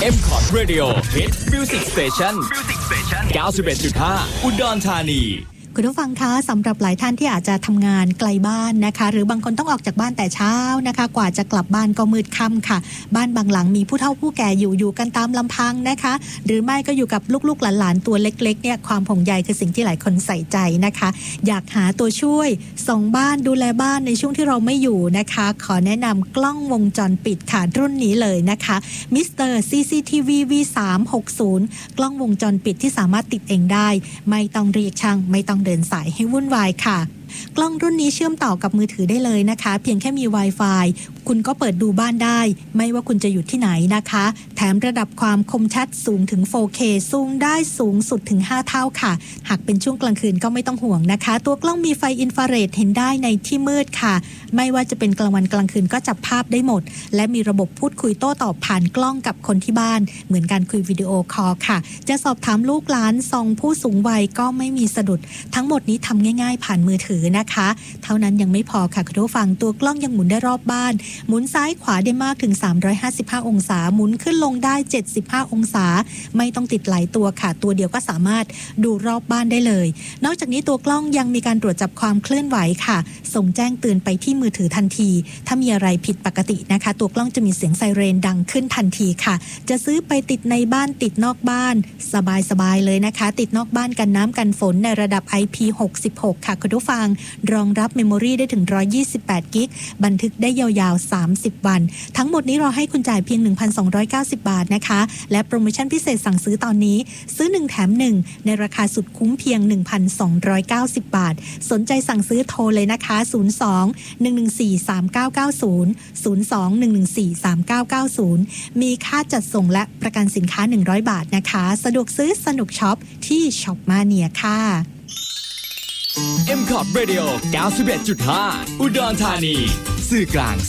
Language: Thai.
M-Cot Radio Hit Music Station 91.5 อุดรธานีคุณผู้ฟังคะสำหรับหลายท่านที่อาจจะทำงานไกลบ้านนะคะหรือบางคนต้องออกจากบ้านแต่เช้านะคะกว่าจะกลับบ้านก็มืดค่ำค่ะบ้านบางหลังมีผู้เฒ่าผู้แก่อยู่กันตามลำพังนะคะหรือไม่ก็อยู่กับลูกๆหลานๆตัวเล็กๆเนี่ยความห่วงใยคือสิ่งที่หลายคนใส่ใจนะคะอยากหาตัวช่วยส่องบ้านดูแลบ้านในช่วงที่เราไม่อยู่นะคะขอแนะนำกล้องวงจรปิดค่ะรุ่นนี้เลยนะคะมิสเตอร์ CCTV V360 กล้องวงจรปิดที่สามารถติดเองได้ไม่ต้องเรียกช่างไม่ต้องเดินสายให้วุ่นวายค่ะกล้องรุ่นนี้เชื่อมต่อกับมือถือได้เลยนะคะเพียงแค่มี Wi-Fi คุณก็เปิดดูบ้านได้ไม่ว่าคุณจะอยู่ที่ไหนนะคะแถมระดับความคมชัดสูงถึง 4K ซูมได้สูงสุดถึง5เท่าค่ะหากเป็นช่วงกลางคืนก็ไม่ต้องห่วงนะคะตัวกล้องมีไฟอินฟราเรดเห็นได้ในที่มืดค่ะไม่ว่าจะเป็นกลางวันกลางคืนก็จับภาพได้หมดและมีระบบพูดคุยโต้ตอบผ่านกล้องกับคนที่บ้านเหมือนการคุยวิดีโอคอลค่ะจะสอบถามลูกหลานส่องผู้สูงวัยก็ไม่มีสะดุดทั้งหมดนี้ทำง่ายๆผ่านมือถือนะคะเท่านั้นยังไม่พอค่ะคุณผู้ฟังตัวกล้องยังหมุนได้รอบบ้านหมุนซ้ายขวาได้มากถึง355องศาหมุนขึ้นลงได้75องศาไม่ต้องติดหลายตัวค่ะตัวเดียวก็สามารถดูรอบบ้านได้เลยนอกจากนี้ตัวกล้องยังมีการตรวจจับความเคลื่อนไหวค่ะส่งแจ้งเตือนไปที่มือถือทันทีถ้ามีอะไรผิดปกตินะคะตัวกล้องจะมีเสียงไซเรนดังขึ้นทันทีค่ะจะซื้อไปติดในบ้านติดนอกบ้านสบายๆเลยนะคะติดนอกบ้านกันน้ำกันฝนในระดับ IP66 ค่ะคุณผู้ฟังรองรับเมมโมรี่ได้ถึง128กิกบันทึกได้ยาวๆ30วันทั้งหมดนี้เราให้คุณจ่ายเพียง 1,290 บาทนะคะและโปรโมชั่นพิเศษสั่งซื้อตอนนี้ซื้อ1แถม1ในราคาสุดคุ้มเพียง 1,290 บาทสนใจสั่งซื้อโทรเลยนะคะ02-114-3990 มีค่าจัดส่งและประกันสินค้า100บาทนะคะสะดวกซื้อสนุกช็อปที่ช็อปมาเนียค่ะ M-Cot Radio 91.5 อุดรธานีสื่อกลาง